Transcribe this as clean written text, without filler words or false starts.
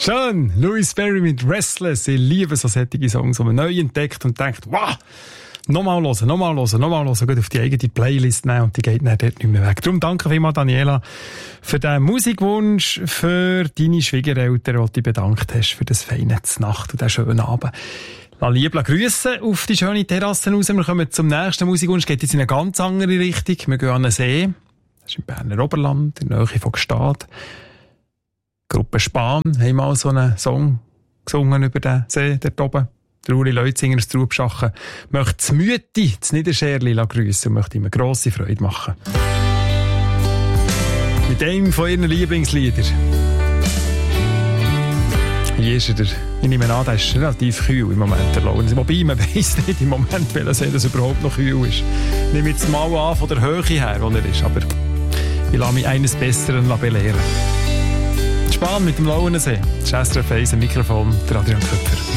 Schön, Louis Berry mit Restless. Ich liebe so solche Songs, die man neu entdeckt und denkt, wow, nochmal hören, geht auf die eigene Playlist nehmen und die geht dann dort nicht mehr weg. Darum danke vielmals, Daniela, für den Musikwunsch, für deine Schwiegereltern, die du bedankt hast, für das feine Nacht und den schönen Abend. Liebe Grüße auf die schöne Terrasse raus. Wir kommen zum nächsten Musikwunsch. Geht jetzt in eine ganz andere Richtung. Wir gehen an einen See. Das ist im Berner Oberland, in der Nähe von Gstaad. Die Gruppe Spahn haben mal so einen Song gesungen über den See dort oben. Der Uli Leutzinger aus Trubschachen möchte das Mütti, das Niederscherli grüssen und möchte ihm eine grosse Freude machen. Mit einem von ihren Lieblingsliedern. Hier ist er. Ich nehme an, der ist relativ kühl im Moment, der Lorenz. Wobei, man weiss nicht im Moment, welcher See das überhaupt noch kühl ist. Ich nehme jetzt mal an von der Höhe her, wo er ist. Aber ich lasse mich eines Besseren belehren. Spahn mit dem Lauensee. Das ist SRF 1 am Mikrofon, der Adrian Köpfer.